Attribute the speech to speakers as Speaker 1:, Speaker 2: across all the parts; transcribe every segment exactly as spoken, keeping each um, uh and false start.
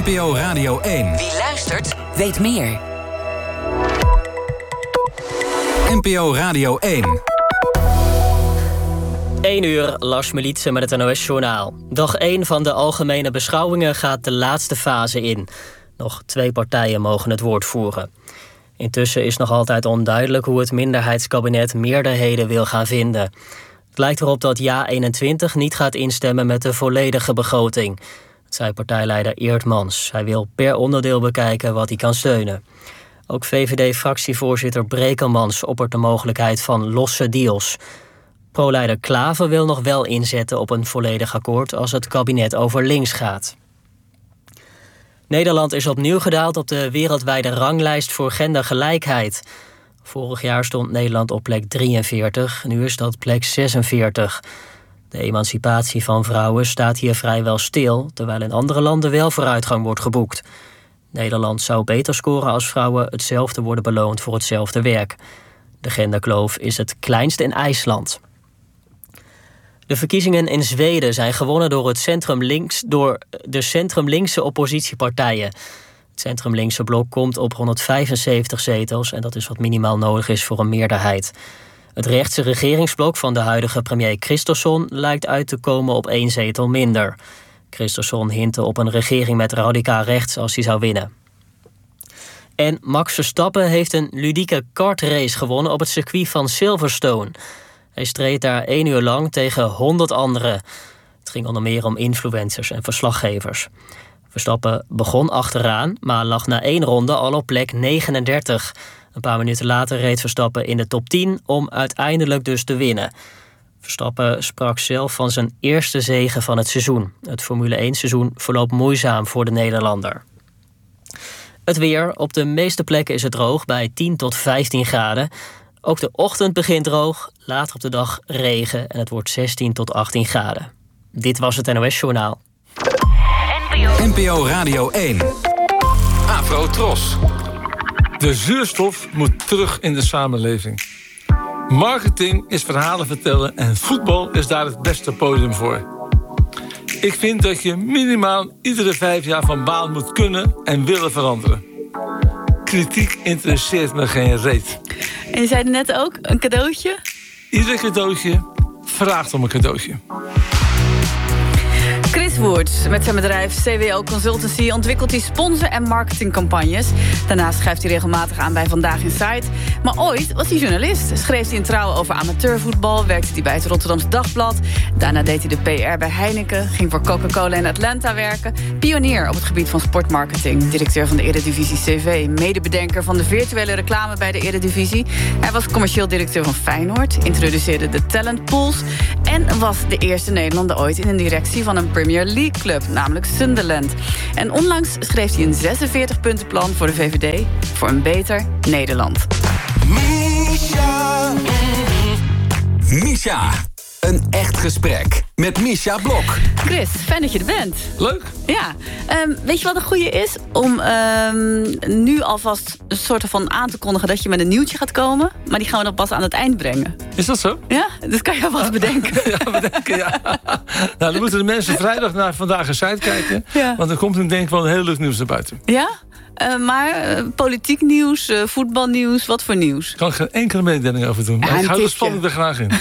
Speaker 1: N P O Radio één.
Speaker 2: Wie luistert, weet meer.
Speaker 1: N P O Radio één.
Speaker 3: één uur, Lars Militse met het N O S-journaal. Dag één van de algemene beschouwingen gaat de laatste fase in. Nog twee partijen mogen het woord voeren. Intussen is nog altijd onduidelijk hoe het minderheidskabinet meerderheden wil gaan vinden. Het lijkt erop dat Ja eenentwintig niet gaat instemmen met de volledige begroting. Dat zei partijleider Eertmans. Hij wil per onderdeel bekijken wat hij kan steunen. Ook V V D-fractievoorzitter Brekelmans oppert de mogelijkheid van losse deals. Pro-leider Klaver wil nog wel inzetten op een volledig akkoord als het kabinet over links gaat. Nederland is opnieuw gedaald op de wereldwijde ranglijst voor gendergelijkheid. Vorig jaar stond Nederland op plek drieënveertig, nu is dat plek zesenveertig. De emancipatie van vrouwen staat hier vrijwel stil, terwijl in andere landen wel vooruitgang wordt geboekt. Nederland zou beter scoren als vrouwen hetzelfde worden beloond voor hetzelfde werk. De genderkloof is het kleinst in IJsland. De verkiezingen in Zweden zijn gewonnen door, het centrum links, door de centrum-linkse oppositiepartijen. Het centrum-linkse blok komt op honderdvijfenzeventig zetels en dat is wat minimaal nodig is voor een meerderheid. Het rechtse regeringsblok van de huidige premier Kristersson lijkt uit te komen op één zetel minder. Kristersson hintte op een regering met radicaal rechts als hij zou winnen. En Max Verstappen heeft een ludieke kartrace gewonnen op het circuit van Silverstone. Hij streed daar één uur lang tegen honderd anderen. Het ging onder meer om influencers en verslaggevers. Verstappen begon achteraan, maar lag na één ronde al op plek negenendertig. Een paar minuten later reed Verstappen in de top tien om uiteindelijk dus te winnen. Verstappen sprak zelf van zijn eerste zege van het seizoen. Het Formule één-seizoen verloopt moeizaam voor de Nederlander. Het weer. Op de meeste plekken is het droog bij tien tot vijftien graden. Ook de ochtend begint droog, later op de dag regen en het wordt zestien tot achttien graden. Dit was het N O S-journaal.
Speaker 1: N P O Radio één. Afro Tros.
Speaker 4: De zuurstof moet terug in de samenleving. Marketing is verhalen vertellen en voetbal is daar het beste podium voor. Ik vind dat je minimaal iedere vijf jaar van baan moet kunnen en willen veranderen. Kritiek interesseert me geen reet.
Speaker 5: En je zei net ook, een cadeautje?
Speaker 4: Ieder cadeautje vraagt om een cadeautje.
Speaker 5: Chris Woerts, met zijn bedrijf C W O Consultancy ontwikkelt hij sponsor- en marketingcampagnes. Daarnaast schrijft hij regelmatig aan bij Vandaag in Site. Maar ooit was hij journalist. Schreef hij in Trouw over amateurvoetbal, werkte hij bij het Rotterdamse Dagblad. Daarna deed hij de P R bij Heineken, ging voor Coca-Cola in Atlanta werken. Pionier op het gebied van sportmarketing, directeur van de Eredivisie C V, medebedenker van de virtuele reclame bij de Eredivisie. Hij was commercieel directeur van Feyenoord, introduceerde de talentpools en was de eerste Nederlander ooit in een directie van een Premier League club, namelijk Sunderland. En onlangs schreef hij een zesenveertig-puntenplan voor de V V D voor een beter Nederland.
Speaker 1: Misha. Misha. Een echt gesprek met Misha Blok.
Speaker 5: Chris, fijn dat je er bent.
Speaker 4: Leuk.
Speaker 5: Ja, um, weet je wat een goeie is? Om um, nu alvast een soort van aan te kondigen dat je met een nieuwtje gaat komen. Maar die gaan we dan pas aan het eind brengen.
Speaker 4: Is dat zo?
Speaker 5: Ja, dat kan je alvast bedenken.
Speaker 4: Ja, bedenken, ja. Nou, dan moeten de mensen vrijdag naar Vandaag in Site kijken.
Speaker 5: Ja.
Speaker 4: Want er komt een denk wel een heel leuk nieuws naar buiten.
Speaker 5: Ja? Uh, maar uh, politiek nieuws, uh, voetbalnieuws, wat voor nieuws?
Speaker 4: Ik kan er geen enkele mededeling over doen.
Speaker 5: Ja,
Speaker 4: Maar ik hou de
Speaker 5: tipje.
Speaker 4: spanning er graag in.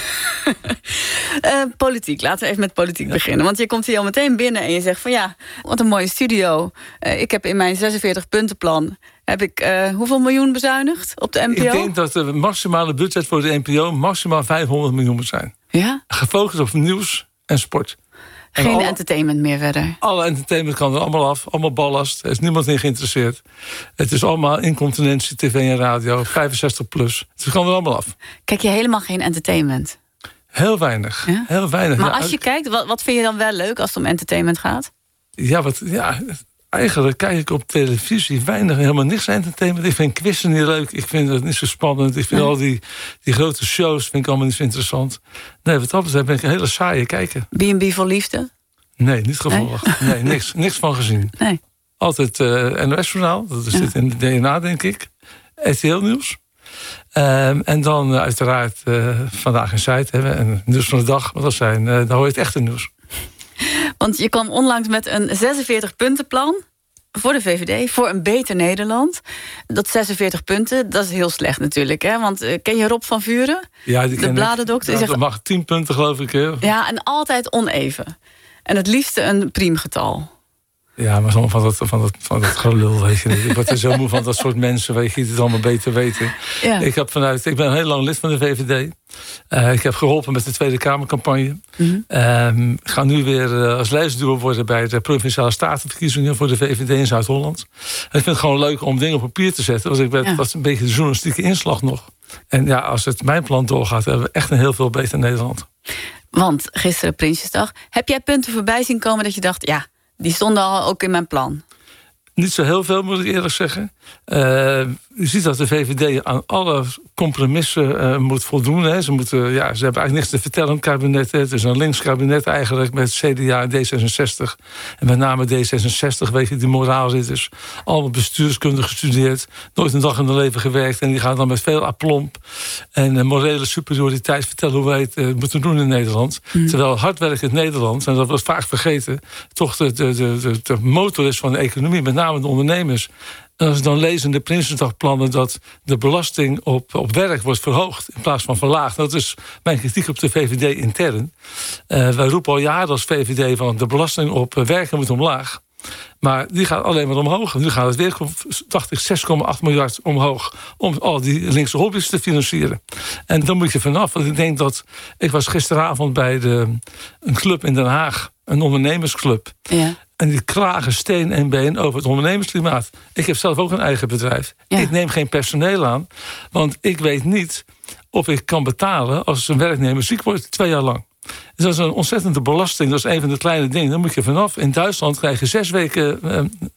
Speaker 5: uh, politiek, laten we even met politiek ja. beginnen. Want je komt hier al meteen binnen en je zegt van ja, wat een mooie studio. Uh, ik heb in mijn zesenveertig-puntenplan... heb ik uh, hoeveel miljoen bezuinigd op de N P O?
Speaker 4: Ik denk dat de maximale budget voor de N P O maximaal vijfhonderd miljoen moet zijn.
Speaker 5: Ja?
Speaker 4: Gefocust op nieuws en sport. En
Speaker 5: Geen
Speaker 4: alle,
Speaker 5: entertainment meer verder.
Speaker 4: Alle entertainment kan er allemaal af. Allemaal ballast. Er is niemand in geïnteresseerd. Het is allemaal incontinentie, tv en radio. vijfenzestig plus. Het kan er allemaal af.
Speaker 5: Kijk je helemaal geen entertainment?
Speaker 4: Heel weinig.
Speaker 5: Ja?
Speaker 4: Heel weinig.
Speaker 5: Maar
Speaker 4: ja,
Speaker 5: als je kijkt, wat, wat vind je dan wel leuk als het om entertainment gaat?
Speaker 4: Ja, wat, ja, eigenlijk kijk ik op televisie weinig, helemaal niks entertainment. Ik vind quizzen niet leuk. Ik vind het niet zo spannend. Ik vind
Speaker 5: ja.
Speaker 4: al die, die grote shows vind ik allemaal niet zo interessant. Nee, wat dat betreft ben ik een hele saaie kijker.
Speaker 5: B en B voor liefde?
Speaker 4: Nee, niet gevolgd. Nee, nee niks, niks van gezien.
Speaker 5: Nee.
Speaker 4: Altijd uh, N O S-journaal. Dat zit ja. in de D N A, denk ik. R T L-nieuws. Um, en dan uh, uiteraard uh, Vandaag in Site hebben. En Nieuws van de Dag. Want dat zijn, uh, daar hoor je het echte nieuws.
Speaker 5: Want je kwam onlangs met een zesenveertig-puntenplan. voor de V V D, voor een beter Nederland. Dat zesenveertig punten, dat is heel slecht natuurlijk. Hè? Want uh, ken je Rob van Vuren?
Speaker 4: Ja, die ken
Speaker 5: de bladerdokter.
Speaker 4: Ja, dat mag tien punten, geloof ik. Hè?
Speaker 5: Ja, en altijd oneven. En het liefste een priemgetal.
Speaker 4: Ja, maar sommige van dat, van dat, van dat gelul, weet je niet. Ik word er zo moe van dat soort mensen, weet je, die het allemaal beter weten. Ja. Ik, heb vanuit, ik ben heel lang lid van de V V D. Uh, ik heb geholpen met de Tweede Kamercampagne. Mm-hmm. Uh, ik ga nu weer uh, als lijstduwer worden bij de Provinciale Statenverkiezingen voor de V V D in Zuid-Holland. En ik vind het gewoon leuk om dingen op papier te zetten. Want ik ben, ja. dat is een beetje de journalistieke inslag nog. En ja, als het mijn plan doorgaat, hebben we echt een heel veel beter Nederland.
Speaker 5: Want gisteren Prinsjesdag, heb jij punten voorbij zien komen dat je dacht, ja, die stonden al ook in mijn plan?
Speaker 4: Niet zo heel veel, moet ik eerlijk zeggen. Uh, je ziet dat de V V D aan alle compromissen uh, moet voldoen. Hè. Ze, moeten, ja, ze hebben eigenlijk niks te vertellen in het kabinet. Hè. Het is een links kabinet eigenlijk met C D A en D zesenzestig. En met name D zesenzestig, weet je, die moraalridders. Allemaal bestuurskunde gestudeerd. Nooit een dag in hun leven gewerkt. En die gaan dan met veel aplomb en uh, morele superioriteit vertellen hoe wij het uh, moeten doen in Nederland. Mm. Terwijl hardwerkend Nederland, en dat wordt vaak vergeten, toch de, de, de, de, de motor is van de economie, met name de ondernemers. En als we dan lezen in de Prinsjesdagplannen dat de belasting op, op werk wordt verhoogd in plaats van verlaagd. Dat is mijn kritiek op de V V D intern. Uh, wij roepen al jaren als V V D van de belasting op werken moet omlaag. Maar die gaat alleen maar omhoog. Nu gaat het weer, dacht ik, zes komma acht miljard omhoog om al die linkse hobby's te financieren. En dan moet je vanaf. Want ik denk dat, ik was gisteravond bij de, een club in Den Haag, een ondernemersclub. Ja. En die klagen steen en been over het ondernemersklimaat. Ik heb zelf ook een eigen bedrijf. Ja. Ik neem geen personeel aan, want ik weet niet of ik kan betalen als een werknemer ziek wordt twee jaar lang. Dus dat is een ontzettende belasting. Dat is een van de kleine dingen. Daar moet je vanaf. In Duitsland krijg je zes weken uh,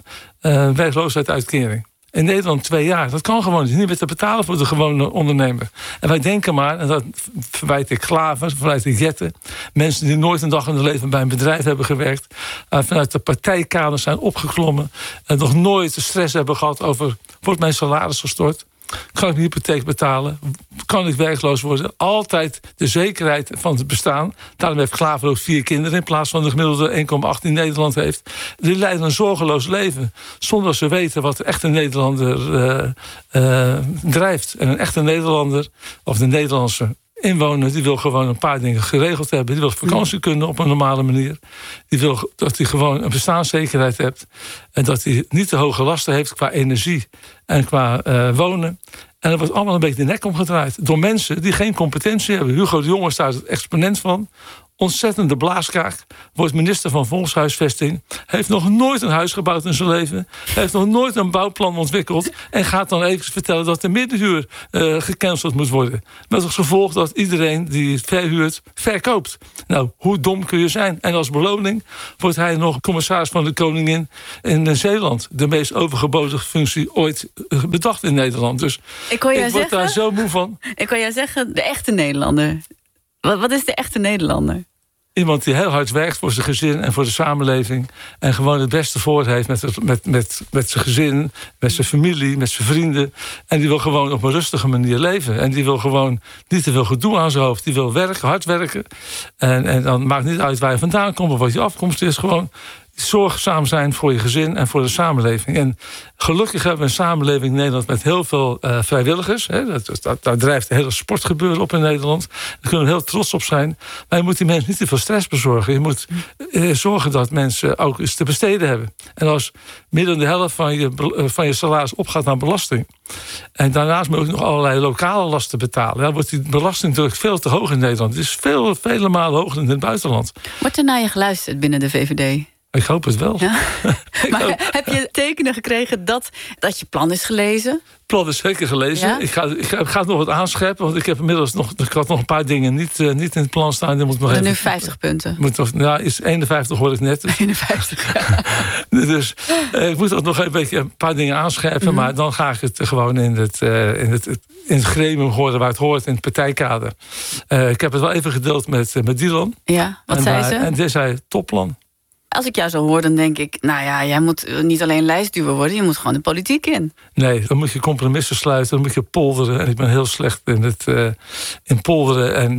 Speaker 4: uh, werkloosheidsuitkering. In Nederland twee jaar. Dat kan gewoon niet meer te betalen voor de gewone ondernemer. En wij denken maar, en dat verwijt ik Klaver, verwijt ik Jetten, mensen die nooit een dag in hun leven bij een bedrijf hebben gewerkt, uh, vanuit de partijkaders zijn opgeklommen en nog nooit de stress hebben gehad over, wordt mijn salaris gestort? Kan ik mijn hypotheek betalen? Kan ik werkloos worden? Altijd de zekerheid van het bestaan. Daarom heeft Klaver ook vier kinderen in plaats van de gemiddelde één komma acht die Nederland heeft. Die leiden een zorgeloos leven. Zonder dat ze weten wat de echte Nederlander uh, uh, drijft. En een echte Nederlander, of de Nederlandse inwoner, die wil gewoon een paar dingen geregeld hebben. Die wil vakantie kunnen op een normale manier. Die wil dat hij gewoon een bestaanszekerheid hebt. En dat hij niet te hoge lasten heeft qua energie en qua uh, wonen. En dat wordt allemaal een beetje de nek omgedraaid. Door mensen die geen competentie hebben. Hugo de Jonge is daar het exponent van. Ontzettende blaaskaak. Wordt minister van Volkshuisvesting. Heeft nog nooit een huis gebouwd in zijn leven. Heeft nog nooit een bouwplan ontwikkeld. En gaat dan even vertellen dat de middenhuur uh, gecanceld moet worden. Met als gevolg dat iedereen die verhuurt, verkoopt. Nou, hoe dom kun je zijn? En als beloning wordt hij nog commissaris van de Koningin in Zeeland. De meest overgeboden functie ooit bedacht in Nederland. Dus
Speaker 5: ik, hoor
Speaker 4: ik
Speaker 5: jou
Speaker 4: word
Speaker 5: zeggen,
Speaker 4: daar zo moe van.
Speaker 5: Ik kan jou zeggen, de echte Nederlander. Wat, wat is de echte Nederlander?
Speaker 4: Iemand die heel hard werkt voor zijn gezin en voor de samenleving. En gewoon het beste voor heeft met, het, met, met, met zijn gezin, met zijn familie, met zijn vrienden. En die wil gewoon op een rustige manier leven. En die wil gewoon niet te veel gedoe aan zijn hoofd. Die wil werken, hard werken. En, en dan maakt niet uit waar je vandaan komt of wat je afkomst is. Gewoon zorgzaam zijn voor je gezin en voor de samenleving. En gelukkig hebben we een samenleving in Nederland met heel veel uh, vrijwilligers. Hè. Dat, dat, daar drijft de hele sportgebeuren op in Nederland. Daar kunnen we heel trots op zijn. Maar je moet die mensen niet te veel stress bezorgen. Je moet uh, zorgen dat mensen ook iets te besteden hebben. En als meer dan de helft van je, uh, van je salaris opgaat naar belasting. En daarnaast moet je ook nog allerlei lokale lasten betalen. Dan wordt die belastingdruk veel te hoog in Nederland. Het is veel, vele malen hoger dan in het buitenland.
Speaker 5: Wordt er naar je geluisterd binnen de V V D?
Speaker 4: Ik hoop het wel. Ja?
Speaker 5: Maar hoop. Heb je tekenen gekregen dat, dat je plan is gelezen?
Speaker 4: Het plan is zeker gelezen. Ja? Ik, ga, ik, ga, ik ga het nog wat aanscherpen. Want ik heb inmiddels nog, ik had nog een paar dingen niet, uh, niet in het plan staan. Die moet nog
Speaker 5: er
Speaker 4: even,
Speaker 5: nu vijftig punten.
Speaker 4: Moet nog, nou, is eenenvijftig hoor ik net. Dus,
Speaker 5: eenenvijftig, ja.
Speaker 4: Dus uh, ik moet ook nog een beetje een paar dingen aanscherpen. Mm-hmm. Maar dan ga ik het gewoon in het, uh, in het, in het gremium horen waar het hoort. In het partijkader. Uh, ik heb het wel even gedeeld met, uh, met Dylan.
Speaker 5: Ja, wat
Speaker 4: en,
Speaker 5: zei
Speaker 4: uh,
Speaker 5: ze?
Speaker 4: En die zei topplan.
Speaker 5: Als ik jou zo hoor, dan denk ik, nou ja, jij moet niet alleen lijstduwer worden, je moet gewoon de politiek in.
Speaker 4: Nee, dan moet je compromissen sluiten, dan moet je polderen. En ik ben heel slecht in het uh, in polderen. En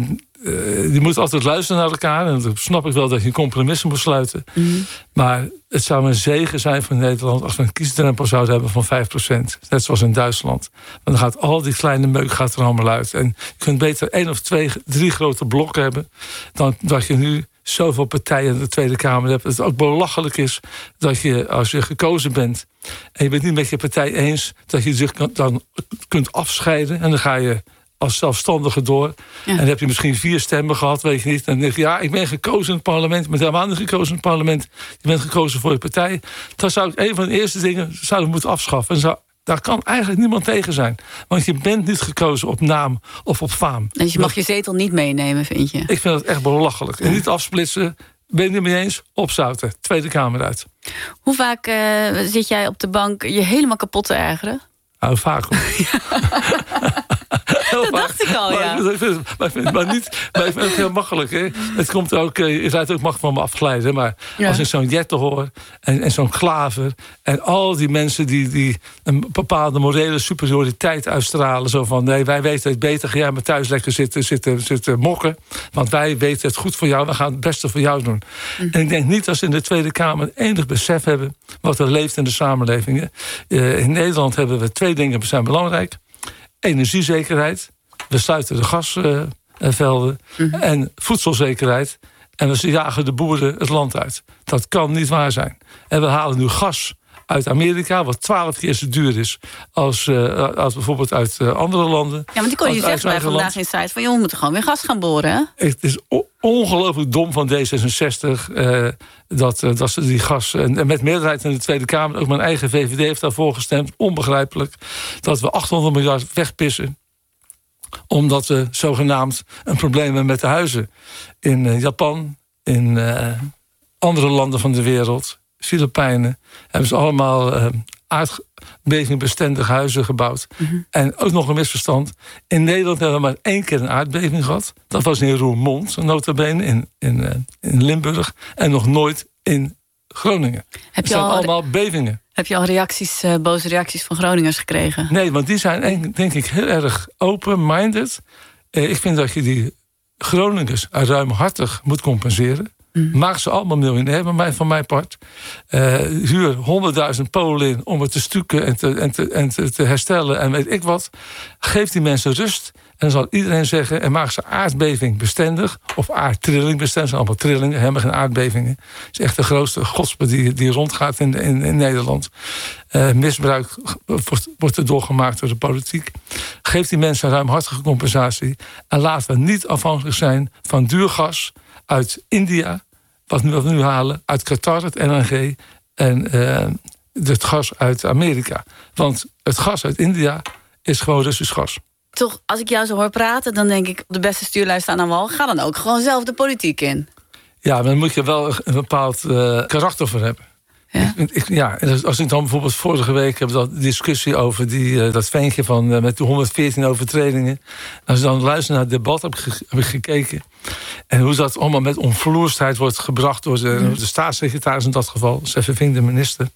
Speaker 4: uh, je moet altijd luisteren naar elkaar. En dan snap ik wel dat je compromissen moet sluiten. Mm. Maar het zou een zegen zijn voor Nederland als we een kiesdrempel zouden hebben van vijf procent. Net zoals in Duitsland. Want dan gaat al die kleine meuk gaat er allemaal uit. En je kunt beter één of twee, drie grote blokken hebben dan dat je nu zoveel partijen in de Tweede Kamer hebt. Dat het ook belachelijk is dat je, als je gekozen bent en je bent niet met je partij eens, dat je zich dan kunt afscheiden en dan ga je als zelfstandige door. Ja. En dan heb je misschien vier stemmen gehad, weet je niet. En dan denk je, ja, ik ben gekozen in het parlement. Je bent helemaal niet gekozen in het parlement. Je bent gekozen voor je partij. Dat zou ik een van de eerste dingen zouden moeten afschaffen. En zou, daar kan eigenlijk niemand tegen zijn. Want je bent niet gekozen op naam of op faam.
Speaker 5: Dus je mag je zetel niet meenemen, vind je? Ik
Speaker 4: vind dat echt belachelijk. En niet afsplitsen. Ben je het niet mee eens? Opzouten. Tweede Kamer uit.
Speaker 5: Hoe vaak uh, zit jij op de bank je helemaal kapot te ergeren?
Speaker 4: Nou, vaak hoor.
Speaker 5: Dat dacht ik al, ja.
Speaker 4: Maar, maar, maar, maar niet, maar ik vind het heel makkelijk. Hè. Het komt ook, je zou het ook makkelijk van me afglijden. Maar ja. Als ik zo'n Jette hoor en, en zo'n Klaver en al die mensen die, die een bepaalde morele superioriteit uitstralen. Zo van, nee, wij weten het beter. Ga jij maar thuis lekker zitten, zitten, zitten mokken. Want wij weten het goed voor jou. We gaan het beste voor jou doen. Mm. En ik denk niet dat ze in de Tweede Kamer enig besef hebben wat er leeft in de samenlevingen. Uh, in Nederland hebben we twee dingen die zijn belangrijk. Energiezekerheid. We sluiten de gasvelden. Uh, mm-hmm. En voedselzekerheid. En we jagen de boeren het land uit. Dat kan niet waar zijn. En we halen nu gas uit Amerika, wat twaalf keer zo duur is als, uh, als bijvoorbeeld uit uh, andere landen.
Speaker 5: Ja, want die kon je zeggen bij Vandaag in Site van, joh, we moeten gewoon weer gas gaan boren, hè?
Speaker 4: Het is o- ongelooflijk dom van D zesenzestig uh, dat, uh, dat ze die gas, en, en met meerderheid in de Tweede Kamer, ook mijn eigen V V D heeft daarvoor gestemd, onbegrijpelijk, dat we achthonderd miljard wegpissen, omdat we zogenaamd een probleem hebben met de huizen. In uh, Japan, in uh, andere landen van de wereld, Filipijnen, hebben ze allemaal uh, aardbevingbestendige huizen gebouwd. Mm-hmm. En ook nog een misverstand. In Nederland hebben we maar één keer een aardbeving gehad. Dat was in Roermond, nota bene, in, in, uh, in Limburg. En nog nooit in Groningen. Heb je het zijn al allemaal re- bevingen.
Speaker 5: Heb je al reacties, uh, boze reacties van Groningers gekregen?
Speaker 4: Nee, want die zijn denk ik heel erg open-minded. Uh, ik vind dat je die Groningers ruimhartig moet compenseren. Mm. Maak ze allemaal miljonair van mijn part. Uh, huur honderdduizend Polen in om het te stukken en te, en, te, en te, te herstellen en weet ik wat. Geef die mensen rust. En dan zal iedereen zeggen, en maak ze aardbeving bestendig. Of aardtrilling bestendig. Allemaal trillingen, helemaal geen aardbevingen. Het is echt de grootste godspe die, die rondgaat in, in, in Nederland. Uh, misbruik wordt, wordt er doorgemaakt door de politiek. Geef die mensen een ruimhartige compensatie. En laten we niet afhankelijk zijn van duur gas uit India, wat we nu halen, uit Qatar, het N L G, en uh, het gas uit Amerika. Want het gas uit India is gewoon Russisch gas.
Speaker 5: Toch, als ik jou zo hoor praten, dan denk ik, de beste stuurlui staan aan wal. Ga dan ook gewoon zelf de politiek in.
Speaker 4: Ja, maar dan moet je wel een bepaald uh, karakter voor hebben. Ja? Ik, ik, ja, als ik dan bijvoorbeeld vorige week heb dat discussie over die, uh, dat ventje van uh, met de honderdveertien overtredingen. Als ik dan luister naar het debat, heb ik, ge, heb ik gekeken. En hoe dat allemaal met onvloerstheid wordt gebracht door de, mm. de staatssecretaris in dat geval. Ze verving de minister.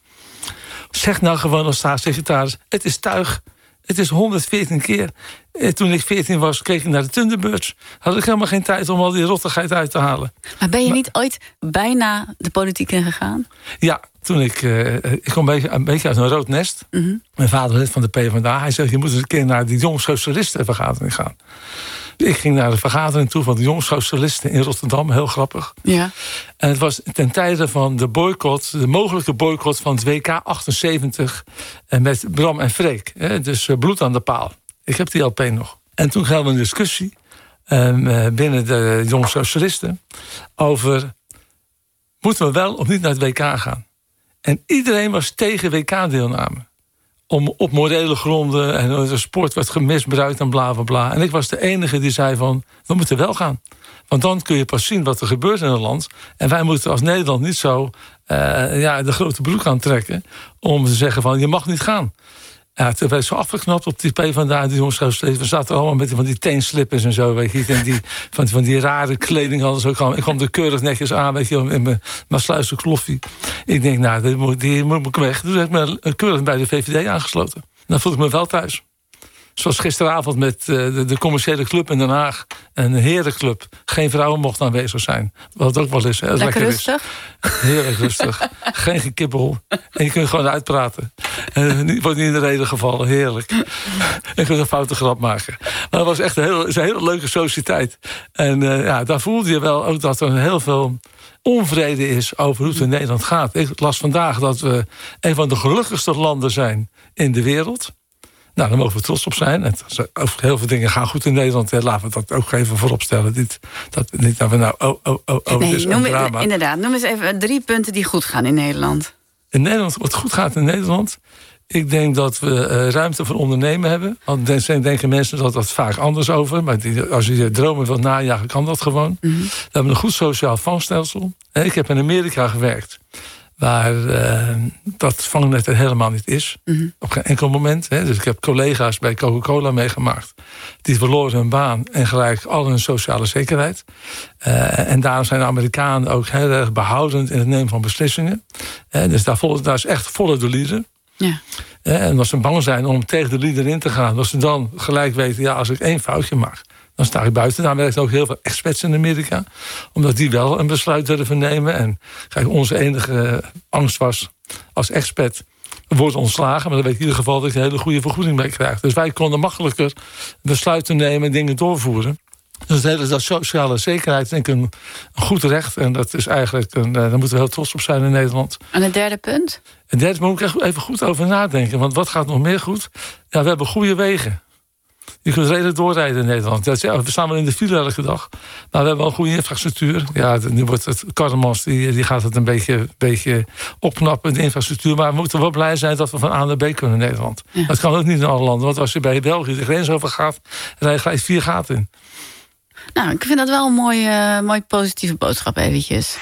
Speaker 4: Zeg nou gewoon als staatssecretaris, het is tuig. Het is honderdveertien keer. Toen ik veertien was, keek ik naar de Thunderbirds. Had ik helemaal geen tijd om al die rottigheid uit te halen.
Speaker 5: Maar ben je maar, niet ooit bijna de politiek ingegaan?
Speaker 4: Ja, toen ik... Uh, ik kom een beetje, een beetje uit een rood nest. Mm-hmm. Mijn vader lid van de PvdA. Hij zegt, je moet eens een keer naar die jong socialistenvergadering gaan. Ik ging naar de vergadering toe van de jong socialisten in Rotterdam. Heel grappig. Ja. En het was ten tijde van de boycott, de mogelijke boycott van het W K achtenzeventig. Met Bram en Freek. Hè, dus bloed aan de paal. Ik heb die L P nog. En toen hadden we een discussie uh, binnen de jong socialisten over, moeten we wel of niet naar het W K gaan? En iedereen was tegen W K-deelname. Om, op morele gronden en de sport werd gemisbruikt en bla bla bla. En ik was de enige die zei van, we moeten wel gaan. Want dan kun je pas zien wat er gebeurt in het land. En wij moeten als Nederland niet zo uh, ja, de grote broek aan trekken om te zeggen van, je mag niet gaan. Ja, toen werd zo afgeknapt op die PvdA, die jongens. We zaten allemaal met van die teenslippers en zo, weet je. En die, van, van die rare kleding hadden ze ook. Ik kwam er keurig netjes aan, weet je, in mijn Maasluister kloffie. Ik denk, nou, die moet, die moet ik weg. Dus heb ik me keurig bij de V V D aangesloten. Dan voelde ik me wel thuis. Zoals gisteravond met uh, de, de commerciële club in Den Haag. Een herenclub. Geen vrouwen mochten aanwezig zijn. Wat ook wel is. Hè,
Speaker 5: lekker,
Speaker 4: lekker
Speaker 5: rustig.
Speaker 4: Is. Heerlijk rustig. Geen gekibbel. En je kunt gewoon uitpraten. En wordt niet in de reden gevallen. Heerlijk. En je kunt een foute grap maken. Maar het was echt een, heel, een hele leuke sociëteit. En uh, ja, daar voelde je wel ook dat er heel veel onvrede is over hoe het in Nederland gaat. Ik las vandaag dat we een van de gelukkigste landen zijn in de wereld. Nou, daar mogen we trots op zijn. En heel veel dingen gaan goed in Nederland. Laten we dat ook even voorop stellen. Niet dat, niet dat we nou... Oh, oh, oh, oh
Speaker 5: nee,
Speaker 4: dus
Speaker 5: noem,
Speaker 4: een drama.
Speaker 5: Inderdaad, noem eens even drie punten die goed gaan in Nederland.
Speaker 4: In Nederland, wat goed gaat in Nederland... Ik denk dat we uh, ruimte voor ondernemen hebben. Want denken mensen dat dat vaak anders over. Maar die, als je je dromen wilt najagen, kan dat gewoon. Mm-hmm. We hebben een goed sociaal vangstelsel. Ik heb in Amerika gewerkt. Waar uh, dat vangnet er helemaal niet is. Mm-hmm. Op geen enkel moment. Hè. Dus ik heb collega's bij Coca-Cola meegemaakt. Die verloren hun baan en gelijk al hun sociale zekerheid. Uh, en daarom zijn de Amerikanen ook heel erg behoudend in het nemen van beslissingen. Uh, dus daar, vol, daar is echt volle de lieden. Ja. En als ze bang zijn om tegen de leader in te gaan... als ze dan gelijk weten, ja, als ik één foutje maak... dan sta ik buiten. Daar werken ook heel veel experts in Amerika. Omdat die wel een besluit durven nemen. En kijk, onze enige angst was als expert... wordt ontslagen, maar dan weet ik in ieder geval... dat ik een hele goede vergoeding mee krijg. Dus wij konden makkelijker besluiten nemen en dingen doorvoeren. Dus dat, dat sociale zekerheid is denk ik een, een goed recht. En dat is eigenlijk een, daar moeten we heel trots op zijn in Nederland.
Speaker 5: En het derde punt?
Speaker 4: En daar moet ik echt even goed over nadenken. Want wat gaat nog meer goed? Ja, we hebben goede wegen. Je kunt redelijk doorrijden in Nederland. We staan wel in de file elke dag. Maar we hebben wel een goede infrastructuur. Ja, nu wordt het Karremans, die, die gaat het een beetje, beetje opknappen, de infrastructuur. Maar we moeten wel blij zijn dat we van A naar B kunnen in Nederland. Ja. Dat kan ook niet in alle landen. Want als je bij België de grens over gaat, rij je gelijk vier gaten in.
Speaker 5: Nou, ik vind dat wel een mooie, mooie positieve boodschap eventjes.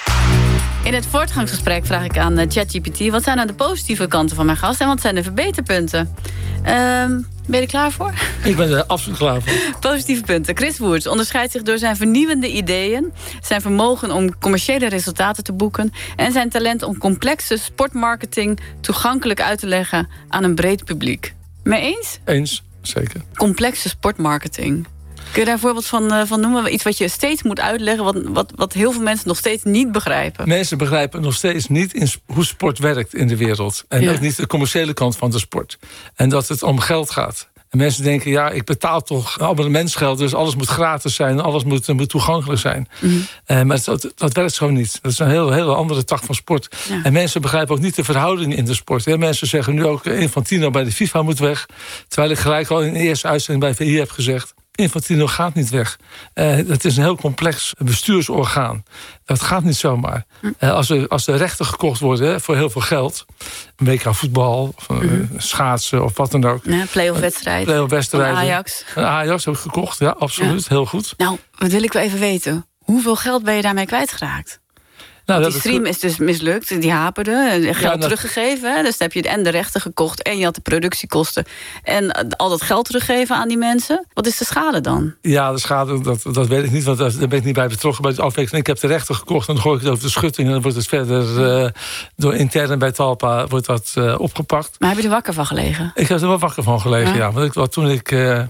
Speaker 5: In het voortgangsgesprek vraag ik aan ChatGPT... wat zijn nou de positieve kanten van mijn gast en wat zijn de verbeterpunten? Uh, ben je er klaar voor?
Speaker 4: Ik ben er absoluut klaar voor.
Speaker 5: Positieve punten. Chris Woerts onderscheidt zich door zijn vernieuwende ideeën... zijn vermogen om commerciële resultaten te boeken... en zijn talent om complexe sportmarketing toegankelijk uit te leggen aan een breed publiek. Mee eens?
Speaker 4: Eens, zeker.
Speaker 5: Complexe sportmarketing. Kun je daar een voorbeeld van, van noemen? Iets wat je steeds moet uitleggen, wat, wat, wat heel veel mensen nog steeds niet begrijpen.
Speaker 4: Mensen begrijpen nog steeds niet in hoe sport werkt in de wereld. En ja. ook niet de commerciële kant van de sport. En dat het om geld gaat. En mensen denken, ja, ik betaal toch abonnementsgeld... dus alles moet gratis zijn, alles moet, moet toegankelijk zijn. Mm-hmm. Uh, maar dat, dat werkt gewoon niet. Dat is een heel, hele andere tak van sport. Ja. En mensen begrijpen ook niet de verhouding in de sport. Hè. Mensen zeggen nu ook, Infantino bij de FIFA moet weg. Terwijl ik gelijk al in de eerste uitzending bij V I heb gezegd... Infantino gaat niet weg. Uh, dat is een heel complex bestuursorgaan. Dat gaat niet zomaar. Uh, als, er, als er rechten gekocht worden hè, voor heel veel geld... een W K voetbal, of, uh, mm-hmm. schaatsen of wat dan ook.
Speaker 5: Ja, play-off wedstrijd.
Speaker 4: Play-off wedstrijden.
Speaker 5: Ajax.
Speaker 4: Een Ajax heb ik gekocht, ja, absoluut. Ja. Heel goed.
Speaker 5: Nou, wat wil ik wel even weten. Hoeveel geld ben je daarmee kwijtgeraakt? Nou, die stream is dus mislukt, die haperde, geld ja, nou, teruggegeven. Hè? Dus dan heb je en de rechten gekocht en je had de productiekosten... en al dat geld teruggeven aan die mensen. Wat is de schade dan? Ja,
Speaker 4: de schade, dat, dat weet ik niet, want daar ben ik niet bij betrokken bij het afwekenen. Ik heb de rechten gekocht en dan gooi ik het over de schutting... en dan wordt het verder uh, door intern bij Talpa wordt dat, uh, opgepakt. Maar heb je er wakker van gelegen? Ik heb er wel wakker van gelegen, ja. ja want ik, wat, toen ik... Uh,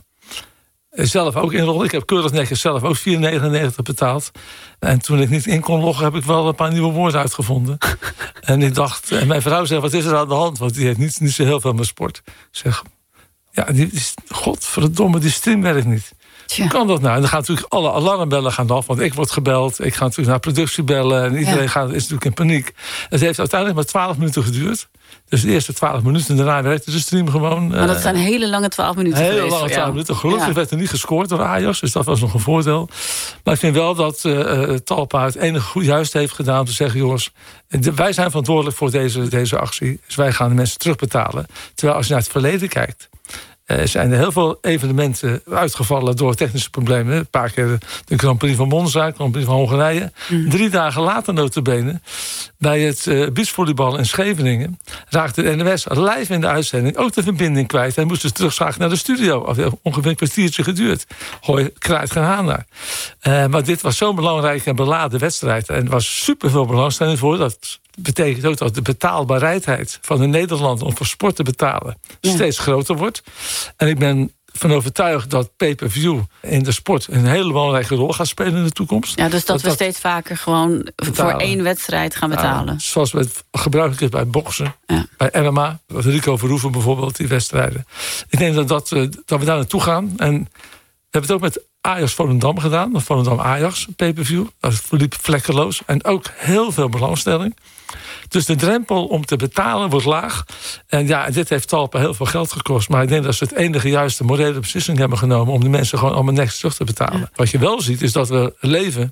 Speaker 4: zelf ook inrollen. Ik heb keurig netjes zelf ook vier negenennegentig betaald. En toen ik niet in kon loggen, heb ik wel een paar nieuwe woorden uitgevonden. En ik dacht, en mijn vrouw zegt, wat is er aan de hand? Want die heeft niet, niet zo heel veel met sport. Ik zeg, ja, die, die, godverdomme, die stream werkt niet. Tja. Hoe kan dat nou? En dan gaan natuurlijk alle alarmbellen gaan af. Want ik word gebeld, ik ga natuurlijk naar productie bellen. En iedereen ja. gaat, is natuurlijk in paniek. Het heeft uiteindelijk maar twaalf minuten geduurd. Dus de eerste twaalf minuten, daarna werkte de stream gewoon. Maar dat zijn hele lange twaalf minuten hele geweest. Hele lange twaalf minuten. Gelukkig ja. werd er niet gescoord door Ajax, dus dat was nog een voordeel. Maar ik vind wel dat uh, Talpa het enige goed juist heeft gedaan... om te zeggen, jongens, de, wij zijn verantwoordelijk voor deze, deze actie. Dus wij gaan de mensen terugbetalen. Terwijl als je naar het verleden kijkt... Er zijn er heel veel evenementen uitgevallen door technische problemen. Een paar keer de Grand Prix van Monza, de Grand Prix van Hongarije. Mm. Drie dagen later notabene, bij het uh, beachvolleybal in Scheveningen... raakte de N O S live in de uitzending ook de verbinding kwijt. Hij moest dus terugschakelen naar de studio. Ongeveer een kwartiertje geduurd. Gooi, kruid geen haan naar. Uh, maar dit was zo'n belangrijke en beladen wedstrijd. En er was superveel belangstelling voor. Dat betekent ook dat de betaalbaarheid van de Nederlander om voor sport te betalen ja. steeds groter wordt. En ik ben van overtuigd dat pay-per-view in de sport een hele belangrijke rol gaat spelen in de toekomst.
Speaker 5: Ja, dus dat, dat we dat steeds vaker gewoon betalen. Voor één wedstrijd gaan betalen.
Speaker 4: Ja, zoals het gebruikelijk is bij boksen, ja. bij M M A, wat Rico Verhoeven bijvoorbeeld, die wedstrijden. Ik denk dat, dat, dat we daar naartoe gaan. En we hebben het ook met Ajax Volendam gedaan, Volendam Ajax pay-per-view. Dat verliep vlekkeloos en ook heel veel belangstelling. Dus de drempel om te betalen wordt laag. En ja, dit heeft Talpa heel veel geld gekost. Maar ik denk dat ze het enige juiste morele beslissing hebben genomen om de mensen gewoon allemaal netjes terug te betalen. Ja. Wat je wel ziet is dat we leven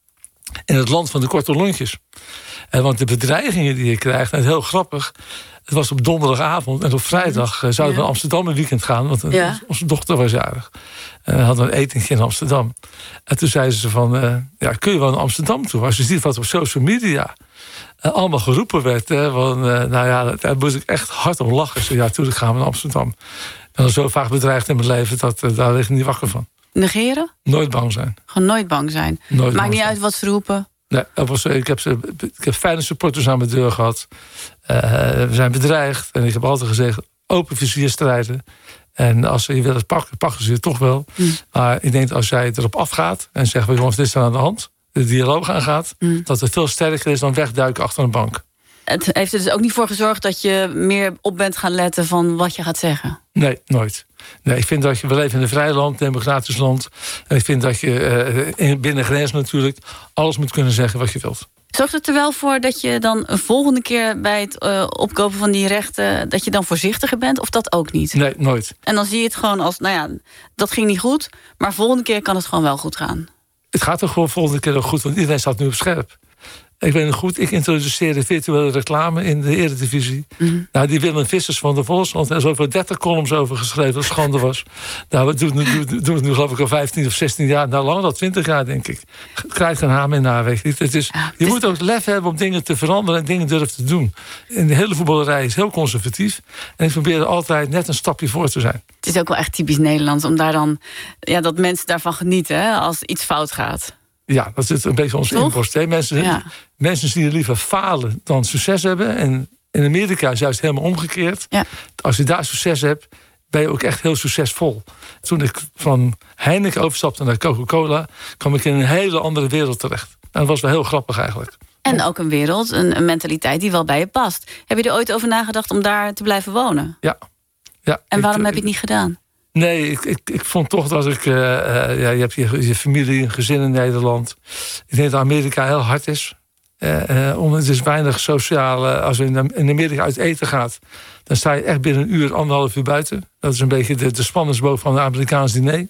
Speaker 4: in het land van de korte lontjes. En want de bedreigingen die je krijgt, en het is heel grappig. Het was op donderdagavond en op vrijdag uh, zouden we ja. naar Amsterdam een weekend gaan. Want uh, ja. onze dochter was jarig. En we hadden een etentje in Amsterdam. En toen zeiden ze van, uh, ja, kun je wel naar Amsterdam toe? Als je ziet wat op social media uh, allemaal geroepen werd. Hè, van, uh, nou ja, daar moest ik echt hard om lachen. Zo, ja, natuurlijk gaan we naar Amsterdam. Ik ben al zo vaak bedreigd in mijn leven, dat uh, daar lig ik niet wakker van.
Speaker 5: Negeren?
Speaker 4: Nooit bang zijn.
Speaker 5: Gewoon nooit bang zijn. Nooit Maakt bang niet zijn. Uit wat ze roepen.
Speaker 4: Nee, dat was, ik, heb ze, ik heb fijne supporters aan mijn deur gehad. Uh, we zijn bedreigd. En ik heb altijd gezegd, open vizier strijden. En als ze je willen pakken, pakken ze je toch wel. Mm. Maar ik denk dat als jij erop afgaat en zegt, jongens, dit is er aan de hand. De dialoog aangaat. Mm. Dat het veel sterker is dan wegduiken achter een bank.
Speaker 5: Het heeft er dus ook niet voor gezorgd dat je meer op bent gaan letten van wat je gaat zeggen?
Speaker 4: Nee, nooit. Nee, ik vind dat je, we leven in een vrij land, democratisch land. En ik vind dat je uh, binnen grens natuurlijk alles moet kunnen zeggen wat je wilt.
Speaker 5: Zorgt het er wel voor dat je dan een volgende keer bij het uh, opkopen van die rechten, dat je dan voorzichtiger bent, of dat ook niet?
Speaker 4: Nee, nooit.
Speaker 5: En dan zie je het gewoon als, nou ja, dat ging niet goed, maar volgende keer kan het gewoon wel goed gaan.
Speaker 4: Het gaat toch gewoon volgende keer ook goed, want iedereen staat nu op scherp. Ik weet nog goed, ik introduceerde virtuele reclame in de Eredivisie. Mm-hmm. Nou, die Willem Vissers van de Volkskrant, er is over dertig columns over geschreven, dat schande was. Nou, we doen, doen, doen het nu geloof ik al vijftien of zestien jaar. Nou, langer dan twintig jaar, denk ik. Krijgt geen hamer in na, weet je. Het is, ja, je moet ook lef hebben om dingen te veranderen en dingen durven te doen. En de hele voetballerij is heel conservatief. En ik probeer altijd net een stapje voor te zijn.
Speaker 5: Het is ook wel echt typisch Nederlands om daar dan, ja, dat mensen daarvan genieten, hè, als iets fout gaat.
Speaker 4: Ja, dat zit een beetje onze inborst. Hè? Mensen, ja. mensen zien liever falen dan succes hebben. En in Amerika is juist helemaal omgekeerd. Ja. Als je daar succes hebt, ben je ook echt heel succesvol. Toen ik van Heineken overstapte naar Coca-Cola, kwam ik in een hele andere wereld terecht. En dat was wel heel grappig eigenlijk.
Speaker 5: En ook een wereld, een, een mentaliteit die wel bij je past. Heb je er ooit over nagedacht om daar te blijven wonen?
Speaker 4: Ja. ja
Speaker 5: en waarom
Speaker 4: ik,
Speaker 5: heb je het niet gedaan?
Speaker 4: Nee, ik, ik, ik vond toch dat ik... Uh, uh, ja, je hebt je, je familie, een gezin in Nederland. Ik denk dat Amerika heel hard is. Uh, uh, het is weinig sociaal. Uh, als je in, in Amerika uit eten gaat, dan sta je echt binnen een uur, anderhalf uur buiten. Dat is een beetje de, de spanningsboog van een Amerikaans diner.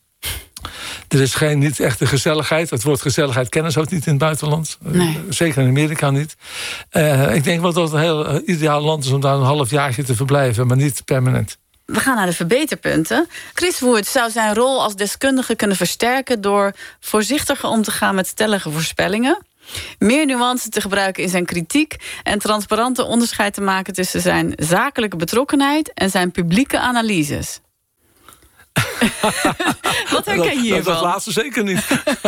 Speaker 4: Er is geen, niet echt de gezelligheid. Het woord gezelligheid kennen ze ook niet in het buitenland. Nee. Uh, zeker in Amerika niet. Uh, ik denk wel dat het een heel uh, ideaal land is om daar een half jaartje te verblijven, maar niet permanent.
Speaker 5: We gaan naar de verbeterpunten. Chris Woert zou zijn rol als deskundige kunnen versterken door voorzichtiger om te gaan met stellige voorspellingen, meer nuance te gebruiken in zijn kritiek en transparante onderscheid te maken tussen zijn zakelijke betrokkenheid en zijn publieke analyses. Wat herken je hiervan?
Speaker 4: Dat, dat laatste zeker niet.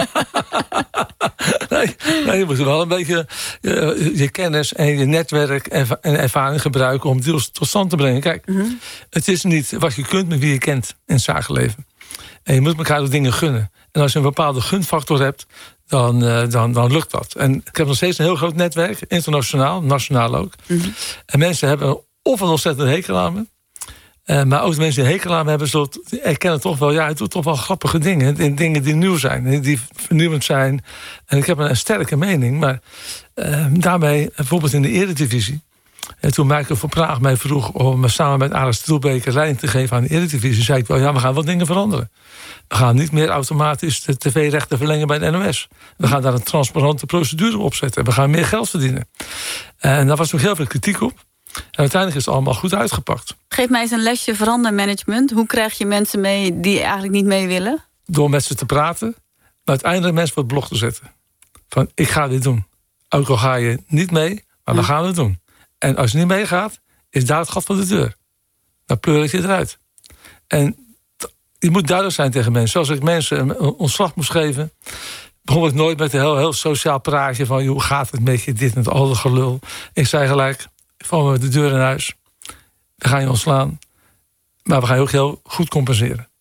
Speaker 4: nee, nee, je moet wel een beetje je, je kennis en je netwerk en, en ervaring gebruiken om deals tot stand te brengen. Kijk, mm-hmm. Het is niet wat je kunt met wie je kent in het zakenleven. En je moet elkaar ook dingen gunnen. En als je een bepaalde gunfactor hebt, dan, uh, dan, dan lukt dat. En ik heb nog steeds een heel groot netwerk, internationaal, nationaal ook. Mm-hmm. En mensen hebben of een ontzettende hekel aan me. Uh, maar ook de mensen die hekel aan me hebben, zullen erkennen toch wel, ja, het doet toch wel grappige dingen. Dingen die nieuw zijn, die vernieuwend zijn. En ik heb een, een sterke mening, maar uh, daarmee, bijvoorbeeld in de Eredivisie, en toen Michael van Praag mij vroeg om samen met Aris Troelbeker leiding te geven aan de Eredivisie, zei ik wel, ja, we gaan wat dingen veranderen. We gaan niet meer automatisch de tv-rechten verlengen bij de N O S. We gaan daar een transparante procedure op zetten. We gaan meer geld verdienen. En daar was ook heel veel kritiek op. En uiteindelijk is het allemaal goed uitgepakt.
Speaker 5: Geef mij eens een lesje verandermanagement. Hoe krijg je mensen mee die eigenlijk niet mee willen?
Speaker 4: Door met ze te praten, maar uiteindelijk mensen op het blog te zetten. Van, ik ga dit doen. Ook al ga je niet mee, maar dan gaan we het doen. En als je niet meegaat, is daar het gat van de deur. Dan pleur ik je eruit. En je moet duidelijk zijn tegen mensen. Als ik mensen een ontslag moest geven, begon ik nooit met een heel, heel sociaal praatje van, hoe gaat het met je, dit en al dat gelul. Ik zei gelijk, vallen we de deur in huis. We gaan je ontslaan. Maar we gaan je ook heel goed compenseren.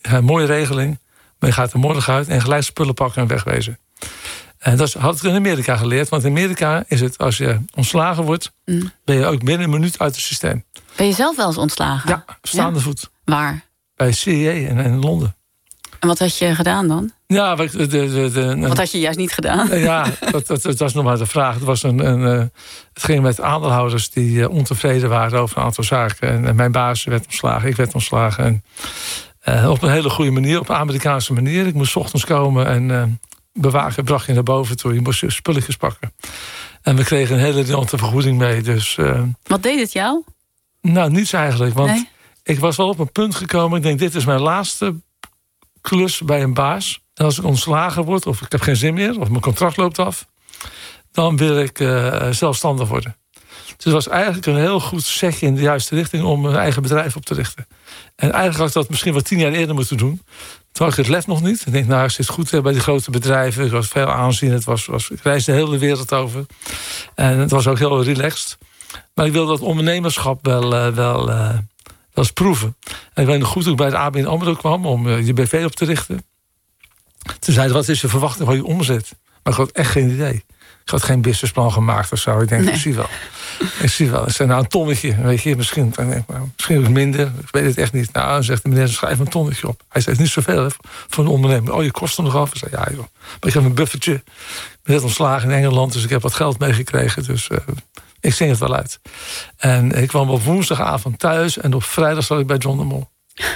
Speaker 4: Een mooie regeling. Maar je gaat er morgen uit en gelijk spullen pakken en wegwezen. En dat had ik in Amerika geleerd. Want in Amerika is het, als je ontslagen wordt... Mm. ben je ook binnen een minuut uit het systeem.
Speaker 5: Ben je zelf wel eens ontslagen?
Speaker 4: Ja, staande ja? voet.
Speaker 5: Waar?
Speaker 4: Bij C I A in, in Londen.
Speaker 5: En wat had je gedaan dan?
Speaker 4: Ja, de, de, de, de,
Speaker 5: wat had je juist niet gedaan?
Speaker 4: Ja, dat, dat, dat was nog maar de vraag. Het, was een, een, het ging met aandeelhouders die ontevreden waren over een aantal zaken. En, en mijn baas werd ontslagen, ik werd ontslagen. En, uh, op een hele goede manier, op een Amerikaanse manier. Ik moest 's ochtends komen en uh, bewaken bracht je naar boven toe. Je moest spulletjes pakken. En we kregen een hele riante vergoeding mee. Dus, uh,
Speaker 5: wat deed het jou?
Speaker 4: Nou, niets eigenlijk. Want
Speaker 5: nee?
Speaker 4: ik was wel op een punt gekomen. Ik denk, dit is mijn laatste klus bij een baas. En als ik ontslagen word, of ik heb geen zin meer... of mijn contract loopt af... dan wil ik uh, zelfstandig worden. Dus het was eigenlijk een heel goed zetje in de juiste richting... om een eigen bedrijf op te richten. En eigenlijk had ik dat misschien wel tien jaar eerder moeten doen. Toen had ik het lef nog niet. Ik denk, nou, ik zit goed bij die grote bedrijven. Ik was veel aanzien. Het was, was, ik reisde de hele wereld over. En het was ook heel relaxed. Maar ik wilde dat ondernemerschap wel... Uh, wel uh, wel eens proeven. En ik weet nog goed toen ik bij de A B N AMRO kwam... om uh, je B V op te richten. Toen zei hij, wat is je verwachting van je omzet? Maar ik had echt geen idee. Ik had geen businessplan gemaakt of zo. Ik denk, nee. ik zie wel. Ik zie wel. Ik zei, nou, een tonnetje. Weet je, misschien, denk, nou, misschien ook minder. Ik weet het echt niet. Nou, dan zegt de meneer, schrijf een tonnetje op. Hij zei, niet zoveel hè, voor een ondernemer. Oh, je kost er nog af. Ik zei, ja joh. Maar ik heb een buffertje. Ik ben net ontslagen in Engeland, dus ik heb wat geld meegekregen. Dus uh, ik zing het wel uit. En ik kwam op woensdagavond thuis. En op vrijdag zat ik bij John de Mol.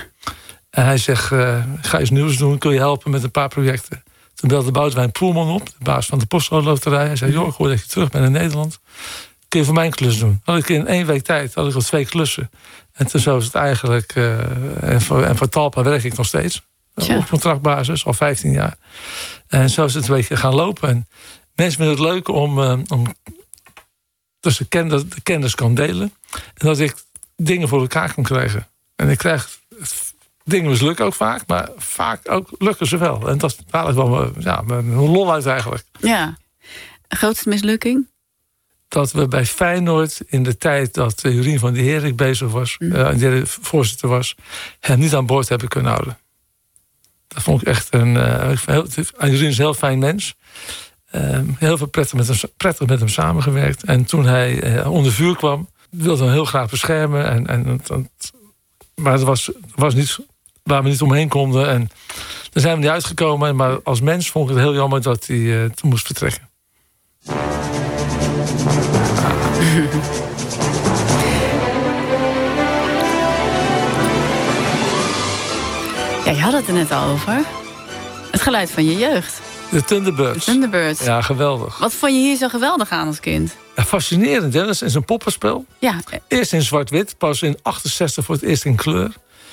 Speaker 4: En hij zegt, uh, ga eens nieuws doen. Kun je helpen met een paar projecten? Toen belde Boudewijn Poelman op, de baas van de Postcode Loterij. Hij zei, joh, ik hoor dat je terug bent in Nederland. Kun je voor mijn klus doen? Had ik in één week tijd had ik al twee klussen. En toen zo is het eigenlijk... Uh, en, voor, en voor Talpa werk ik nog steeds. Ja. Op contractbasis, al vijftien jaar. En zo is het een beetje gaan lopen. En mensen vinden het leuk om... Uh, om dus de kennis, de kennis kan delen. En dat ik dingen voor elkaar kan krijgen. En ik krijg... Dingen mislukken ook vaak, maar vaak ook lukken ze wel. En dat is eigenlijk wel ja, een lol uit eigenlijk.
Speaker 5: Ja. Grootste mislukking?
Speaker 4: Dat we bij Feyenoord in de tijd dat Jurien van der Herik bezig was... Mm. Uh, die voorzitter was, hem niet aan boord hebben kunnen houden. Dat vond ik echt een... Uh, heel, Jurien is een heel fijn mens. Uh, heel veel prettig met, hem, prettig met hem samengewerkt. En toen hij uh, onder vuur kwam, wilde hem heel graag beschermen. En, en, en, maar het was, was niet... waar we niet omheen konden. En daar zijn we niet uitgekomen. Maar als mens vond ik het heel jammer dat hij uh, toen moest vertrekken.
Speaker 5: Ja, je had het er net al over. Het geluid van je jeugd.
Speaker 4: De Thunderbirds.
Speaker 5: De Thunderbirds.
Speaker 4: Ja, geweldig.
Speaker 5: Wat vond je hier zo geweldig aan als kind?
Speaker 4: Ja, fascinerend, hè? Dat is een poppenspel.
Speaker 5: Ja.
Speaker 4: Eerst in zwart-wit, pas in achtenzestig voor het eerst in kleur.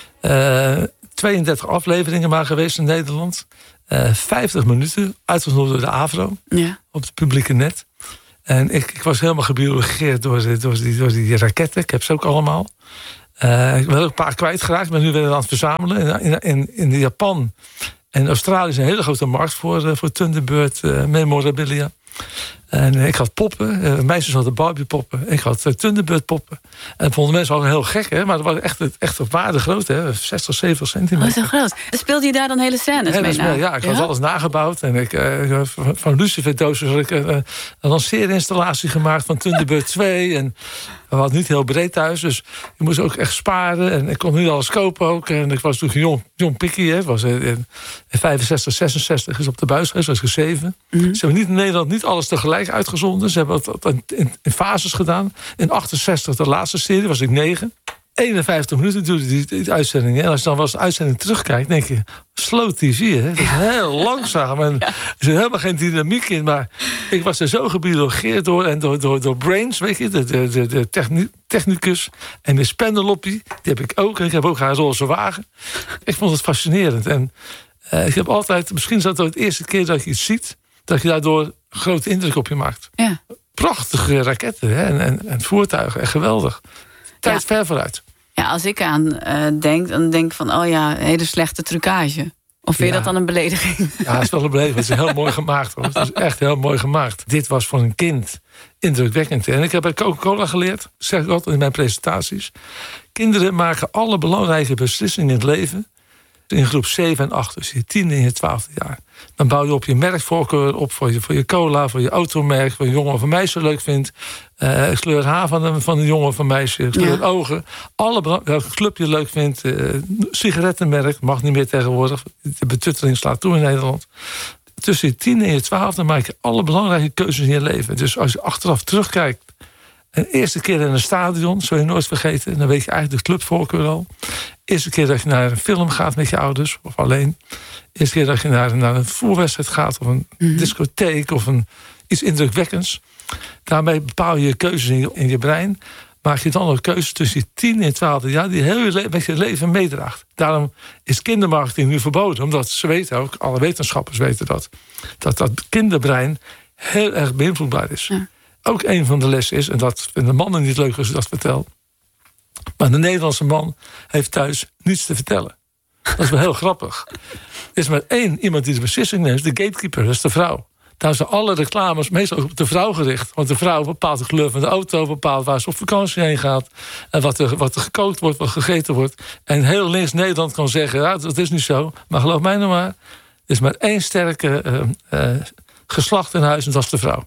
Speaker 4: Uh, tweeëndertig afleveringen maar geweest in Nederland. Uh, vijftig minuten, uitgezonden door de AVRO.
Speaker 5: Ja. Op
Speaker 4: het publieke net. En ik, ik was helemaal gebiologeerd door, de, door, die, door die raketten. Ik heb ze ook allemaal. Uh, ik ben ook een paar kwijtgeraakt, maar nu ben ik aan het verzamelen. In, in, in Japan en Australië is een hele grote markt voor, uh, voor Thunderbird uh, memorabilia. En ik had poppen. Uh, meisjes hadden Barbie-poppen. Ik had uh, Thunderbird-poppen. En dat vonden mensen al heel gek, hè? Maar dat was echt, echt op waarde groot, hè? zestig, zeventig centimeter.
Speaker 5: Oh, zo groot. Speelde je daar dan hele scènes hele mee na?
Speaker 4: Ja, ik
Speaker 5: ja?
Speaker 4: had alles nagebouwd. En ik, uh, van luciferdozen had ik uh, een lanceerinstallatie gemaakt van Thunderbird twee. En we hadden niet heel breed thuis, dus ik moest ook echt sparen. En ik kon niet alles kopen ook. En ik was toen jong, jong pikkie, hè? Ik was in vijfenzestig, zesenzestig is op de buis geweest, was ik zeven. Mm-hmm. Ze hebben niet in Nederland niet alles tegelijk uitgezonden. Ze hebben het in, in fases gedaan. In achtenzestig, de laatste serie, was ik negen. eenenvijftig minuten duurde die, die uitzending. En als je dan wel eens een uitzending terugkijkt, denk je, slow T V, hè? Dat is heel langzaam. En ja. Er zit helemaal geen dynamiek in. Maar ik was er zo gebiologeerd door. En door, door, door Brains, weet je, de, de, de, de techni- technicus. En Miss Penelope, die heb ik ook. En ik heb ook haar roze wagen. Ik vond het fascinerend. En uh, ik heb altijd, misschien is dat het eerste keer dat je iets ziet, dat je daardoor een grote indruk op je maakt.
Speaker 5: Ja.
Speaker 4: Prachtige raketten, hè? En, en, en voertuigen, echt geweldig. Tijd ja. ver vooruit.
Speaker 5: Ja, als ik aan uh, denk, dan denk ik van, oh ja, hele slechte trucage. Of vind je ja. dat dan een belediging?
Speaker 4: Ja, het is wel een belediging. Het is heel mooi gemaakt, hoor. Het is echt heel mooi gemaakt. Dit was voor een kind indrukwekkend. En ik heb bij Coca-Cola geleerd, zeg ik altijd in mijn presentaties. Kinderen maken alle belangrijke beslissingen in het leven in groep zeven en acht, dus je tiende en je twaalfde jaar. Dan bouw je op je merkvoorkeur op voor je, voor je cola, voor je automerk, voor een jongen of een meisje leuk vindt. Uh, ik kleur het haar van een, van een jongen of een meisje, ik kleur ja. het ogen. Alle, welke club je leuk vindt, uh, sigarettenmerk, mag niet meer tegenwoordig. De betutteling slaat toe in Nederland. Tussen je tiende en je twaalfde maak je alle belangrijke keuzes in je leven. Dus als je achteraf terugkijkt, een eerste keer in een stadion, zul je nooit vergeten, dan weet je eigenlijk de clubvoorkeur al. Eerste keer dat je naar een film gaat met je ouders, of alleen. Eerste keer dat je naar, naar een voetbalwedstrijd gaat, of een mm-hmm. discotheek, of een, iets indrukwekkends. Daarmee bepaal je je keuzes in je, in je brein. Maak je dan nog keuzes tussen je tien en twaalfde jaar die heel je le- met je leven meedraagt. Daarom is kindermarketing nu verboden, omdat ze weten ook, alle wetenschappers weten dat, dat dat kinderbrein heel erg beïnvloedbaar is. Ja. Ook een van de lessen is, en dat vinden mannen niet leuk als ik dat vertel, maar de Nederlandse man heeft thuis niets te vertellen. Dat is wel heel grappig. Er is maar één iemand die de beslissing neemt, de gatekeeper, dat is de vrouw. Daar zijn alle reclames meestal op de vrouw gericht. Want de vrouw bepaalt de kleur van de auto, bepaalt waar ze op vakantie heen gaat, en wat er, wat er gekookt wordt, wat gegeten wordt. En heel links Nederland kan zeggen, ja, dat is niet zo. Maar geloof mij nou maar, er is maar één sterke uh, uh, geslacht in huis en dat is de vrouw.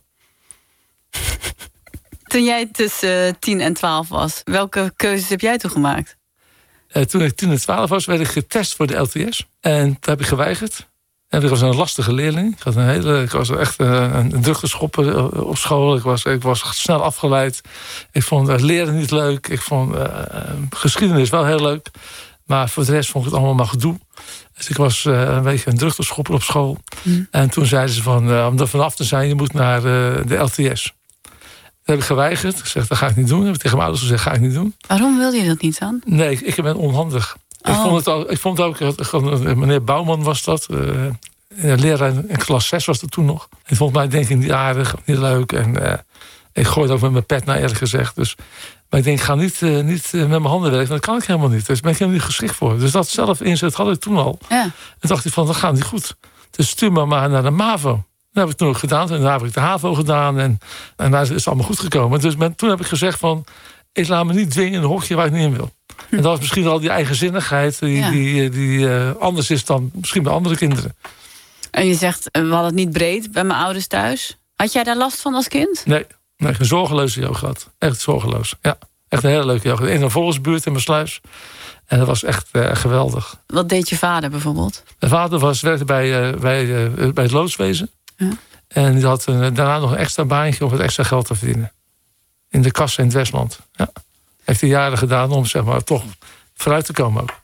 Speaker 5: Toen jij tussen uh, tien en twaalf was, welke keuzes heb jij toen gemaakt?
Speaker 4: Uh, toen ik tien en twaalf was, werd ik getest voor de L T S. En dat heb ik geweigerd. En ik was een lastige leerling. Ik, had een hele, ik was echt een, een drukteschopper op school. Ik was, ik was snel afgeleid. Ik vond het leren niet leuk. Ik vond uh, geschiedenis wel heel leuk. Maar voor de rest vond ik het allemaal maar gedoe. Dus ik was uh, een beetje een drukteschopper op school. Mm. En toen zeiden ze van, uh, om er vanaf te zijn, je moet naar uh, de L T S. Dat heb ik geweigerd. Ik zeg, dat ga ik niet doen. Dat heb ik tegen mijn ouders gezegd, ga ik niet doen.
Speaker 5: Waarom wilde je dat niet dan?
Speaker 4: Nee, ik, ik ben onhandig. Oh. Ik, vond het al, ik vond ook, meneer Bouwman was dat. Uh, een leraar in klas zes was dat toen nog. En vond mij denk ik niet aardig, niet leuk. En uh, ik gooide ook met mijn pet naar, eerlijk gezegd. Dus, maar ik denk, ik ga niet, uh, niet uh, met mijn handen werken. Dat kan ik helemaal niet. Dus ben ik helemaal niet geschikt voor. Dus dat zelf inzet had ik toen al. Ja. En dacht ik van, dat gaat niet goed. Dus stuur me maar naar de MAVO. Dat heb ik toen ook gedaan. En daar heb ik de HAVO gedaan. En, en daar is het allemaal goed gekomen. Dus ben, toen heb ik gezegd van, ik laat me niet dwingen in een hokje waar ik niet in wil. Hm. En dat was misschien al die eigenzinnigheid die, ja. die, die uh, anders is dan misschien bij andere kinderen.
Speaker 5: En je zegt, we hadden het niet breed bij mijn ouders thuis. Had jij daar last van als kind?
Speaker 4: Nee, nee, een zorgeloze jeugd gehad. Echt zorgeloos. Ja, echt een hele leuke jeugd. In een volksbuurt in mijn sluis. En dat was echt uh, geweldig.
Speaker 5: Wat deed je vader bijvoorbeeld? Mijn
Speaker 4: vader was, werkte bij, uh, bij, uh, bij het loodswezen. Ja. En die had uh, daarna nog een extra baantje om wat extra geld te verdienen. In de kassa in het Westland. Ja. Heeft hij jaren gedaan om zeg maar toch vooruit te komen ook.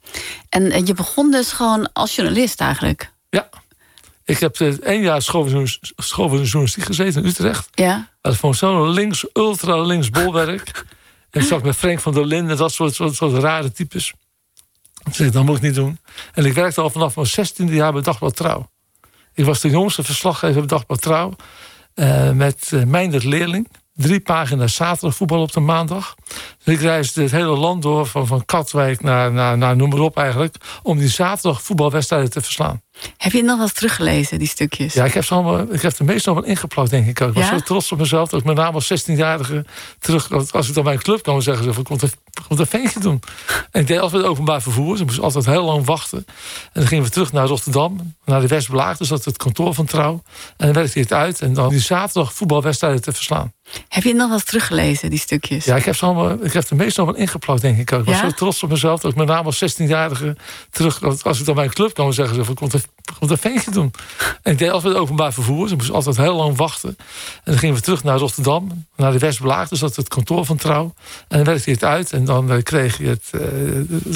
Speaker 5: En uh, je begon dus gewoon als journalist eigenlijk?
Speaker 4: Ja. Ik heb één jaar school voor journalistiek gezeten in Utrecht. Ja. Dat vond ik zo'n links, ultra links bolwerk. En ik zag met Frank van der Linden, dat soort, soort, soort rare types. Ik zei, dat moet ik niet doen. En ik werkte al vanaf mijn zestiende jaar bij Dagblad Trouw. Ik was de jongste verslaggever bij Dagblad Trouw. Uh, met uh, Meindert Leerling. Drie pagina's zaterdagvoetbal op de maandag. Dus ik reisde het hele land door, van, van Katwijk naar, naar, naar noem maar op eigenlijk, om die zaterdag voetbalwedstrijden te verslaan.
Speaker 5: Heb je nog wel eens teruggelezen, die stukjes?
Speaker 4: Ja, ik heb, ze allemaal, ik heb de meeste nog wel ingeplakt, denk ik ook. Ik was ja? zo trots op mezelf dat ik met name als zestienjarige terug, als ik dan bij een club kwam, zeggen ze, ik kon het een ventje doen. En ik deed altijd openbaar vervoer. Ze moesten altijd heel lang wachten. En dan gingen we terug naar Rotterdam, naar de Westblaak, dus dat is het kantoor van Trouw. En dan werkte hij het uit en dan die zaterdag voetbalwedstrijden te verslaan.
Speaker 5: Heb je nog wel eens teruggelezen, die stukjes?
Speaker 4: Ja, ik heb, ze allemaal, ik heb de meeste nog wel ingeplakt, denk ik ook. Ik was ja? zo trots op mezelf dat ik met name als zestienjarige terug, als ik dan bij een club kwam, zeggen ze, ik kon het een ventje doen. En ik deed altijd openbaar vervoer. Ze moesten altijd heel lang wachten. En dan gingen we terug naar Rotterdam, naar de Westblaak, dus dat is het kantoor van Trouw. En dan werkte hij het uit en dan kreeg je het, uh,